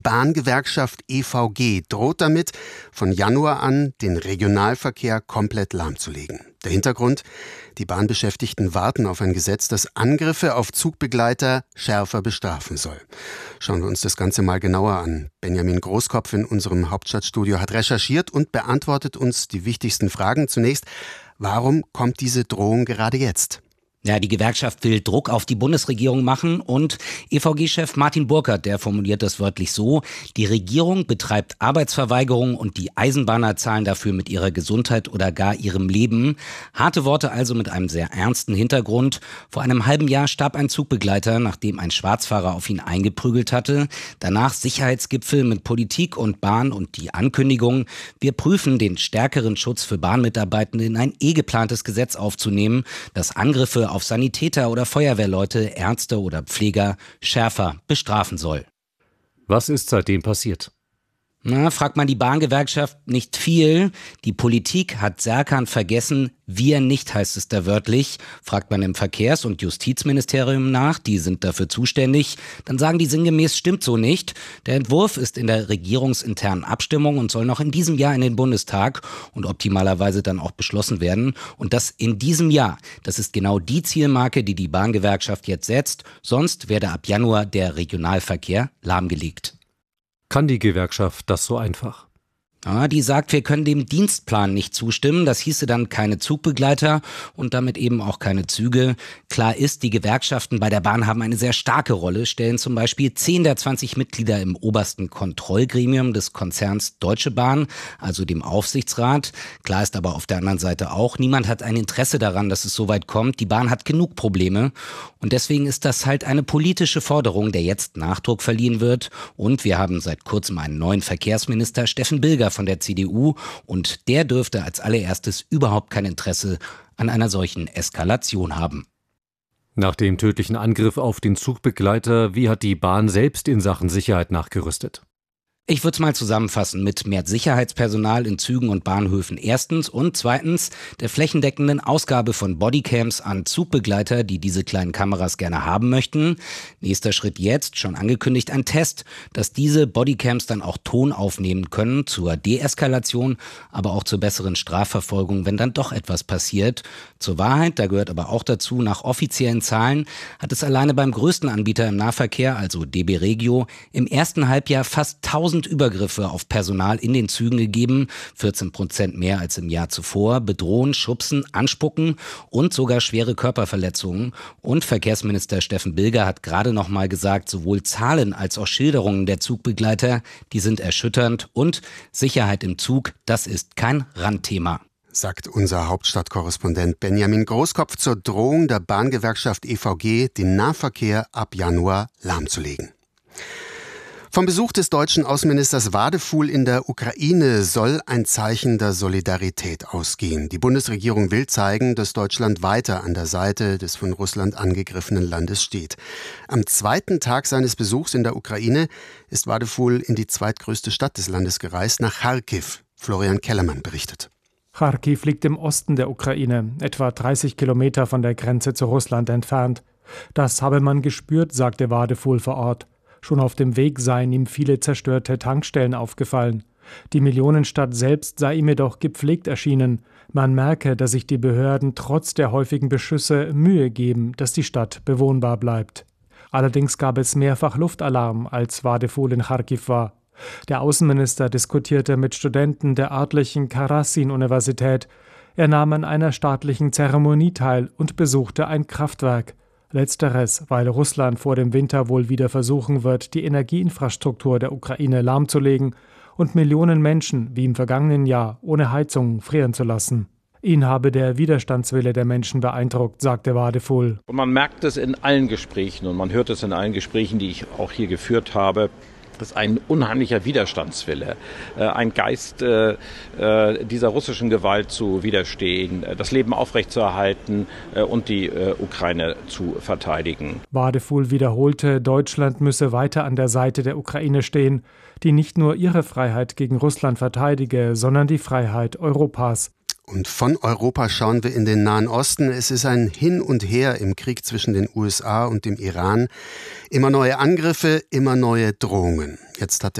Bahngewerkschaft EVG droht damit, von Januar an den Regionalverkehr komplett lahmzulegen. Der Hintergrund? Die Bahnbeschäftigten warten auf ein Gesetz, das Angriffe auf Zugbegleiter schärfer bestrafen soll. Schauen wir uns das Ganze mal genauer an. Benjamin Großkopf in unserem Hauptstadtstudio hat recherchiert und beantwortet uns die wichtigsten Fragen. Zunächst, warum kommt diese Drohung gerade jetzt? Ja, die Gewerkschaft will Druck auf die Bundesregierung machen und EVG-Chef Martin Burkert, der formuliert das wörtlich so: Die Regierung betreibt Arbeitsverweigerung und die Eisenbahner zahlen dafür mit ihrer Gesundheit oder gar ihrem Leben. Harte Worte also mit einem sehr ernsten Hintergrund. Vor einem halben Jahr starb ein Zugbegleiter, nachdem ein Schwarzfahrer auf ihn eingeprügelt hatte. Danach Sicherheitsgipfel mit Politik und Bahn und die Ankündigung, wir prüfen den stärkeren Schutz für Bahnmitarbeitende in ein geplantes Gesetz aufzunehmen, das Angriffe auf Sanitäter oder Feuerwehrleute, Ärzte oder Pfleger schärfer bestrafen soll. Was ist seitdem passiert? Fragt man die Bahngewerkschaft, nicht viel. Die Politik hat Serkan vergessen, wir nicht, heißt es da wörtlich. Fragt man im Verkehrs- und Justizministerium nach, die sind dafür zuständig, dann sagen die sinngemäß, stimmt so nicht. Der Entwurf ist in der regierungsinternen Abstimmung und soll noch in diesem Jahr in den Bundestag und optimalerweise dann auch beschlossen werden. Und das in diesem Jahr. Das ist genau die Zielmarke, die die Bahngewerkschaft jetzt setzt. Sonst werde ab Januar der Regionalverkehr lahmgelegt. Kann die Gewerkschaft das so einfach? Ja, die sagt, wir können dem Dienstplan nicht zustimmen. Das hieße dann keine Zugbegleiter und damit eben auch keine Züge. Klar ist, die Gewerkschaften bei der Bahn haben eine sehr starke Rolle, stellen zum Beispiel 10 der 20 Mitglieder im obersten Kontrollgremium des Konzerns Deutsche Bahn, also dem Aufsichtsrat. Klar ist aber auf der anderen Seite auch, niemand hat ein Interesse daran, dass es so weit kommt. Die Bahn hat genug Probleme und deswegen ist das halt eine politische Forderung, der jetzt Nachdruck verliehen wird. Und wir haben seit kurzem einen neuen Verkehrsminister, Steffen Bilger von der CDU, und der dürfte als allererstes überhaupt kein Interesse an einer solchen Eskalation haben. Nach dem tödlichen Angriff auf den Zugbegleiter, wie hat die Bahn selbst in Sachen Sicherheit nachgerüstet? Ich würde es mal zusammenfassen mit mehr Sicherheitspersonal in Zügen und Bahnhöfen erstens und zweitens der flächendeckenden Ausgabe von Bodycams an Zugbegleiter, die diese kleinen Kameras gerne haben möchten. Nächster Schritt jetzt, schon angekündigt, ein Test, dass diese Bodycams dann auch Ton aufnehmen können zur Deeskalation, aber auch zur besseren Strafverfolgung, wenn dann doch etwas passiert. Zur Wahrheit, da gehört aber auch dazu, nach offiziellen Zahlen hat es alleine beim größten Anbieter im Nahverkehr, also DB Regio, im ersten Halbjahr fast 1000 Übergriffe auf Personal in den Zügen gegeben, 14% mehr als im Jahr zuvor, bedrohen, schubsen, anspucken und sogar schwere Körperverletzungen. Und Verkehrsminister Steffen Bilger hat gerade noch mal gesagt, sowohl Zahlen als auch Schilderungen der Zugbegleiter, die sind erschütternd und Sicherheit im Zug, das ist kein Randthema. Sagt unser Hauptstadtkorrespondent Benjamin Großkopf zur Drohung der Bahngewerkschaft EVG, den Nahverkehr ab Januar lahmzulegen. Vom Besuch des deutschen Außenministers Wadefuhl in der Ukraine soll ein Zeichen der Solidarität ausgehen. Die Bundesregierung will zeigen, dass Deutschland weiter an der Seite des von Russland angegriffenen Landes steht. Am zweiten Tag seines Besuchs in der Ukraine ist Wadefuhl in die zweitgrößte Stadt des Landes gereist, nach Charkiw. Florian Kellermann berichtet. Charkiw liegt im Osten der Ukraine, etwa 30 Kilometer von der Grenze zu Russland entfernt. Das habe man gespürt, sagte Wadefuhl vor Ort. Schon auf dem Weg seien ihm viele zerstörte Tankstellen aufgefallen. Die Millionenstadt selbst sei ihm jedoch gepflegt erschienen. Man merke, dass sich die Behörden trotz der häufigen Beschüsse Mühe geben, dass die Stadt bewohnbar bleibt. Allerdings gab es mehrfach Luftalarm, als Wadefuhl in Charkiw war. Der Außenminister diskutierte mit Studenten der örtlichen Karasin-Universität. Er nahm an einer staatlichen Zeremonie teil und besuchte ein Kraftwerk. Letzteres, weil Russland vor dem Winter wohl wieder versuchen wird, die Energieinfrastruktur der Ukraine lahmzulegen und Millionen Menschen, wie im vergangenen Jahr, ohne Heizung frieren zu lassen. Ihn habe der Widerstandswille der Menschen beeindruckt, sagte Wadefuhl. Und man merkt es in allen Gesprächen und man hört es in allen Gesprächen, die ich auch hier geführt habe. Das ist ein unheimlicher Widerstandswille, ein Geist, dieser russischen Gewalt zu widerstehen, das Leben aufrechtzuerhalten und die Ukraine zu verteidigen. Wadefuhl wiederholte, Deutschland müsse weiter an der Seite der Ukraine stehen, die nicht nur ihre Freiheit gegen Russland verteidige, sondern die Freiheit Europas. Und von Europa schauen wir in den Nahen Osten. Es ist ein Hin und Her im Krieg zwischen den USA und dem Iran. Immer neue Angriffe, immer neue Drohungen. Jetzt hat